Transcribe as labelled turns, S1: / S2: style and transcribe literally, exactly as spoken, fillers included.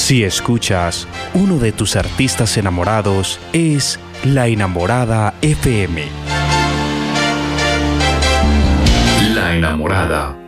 S1: Si escuchas, uno de tus artistas enamorados es La Enamorada F M.
S2: La Enamorada.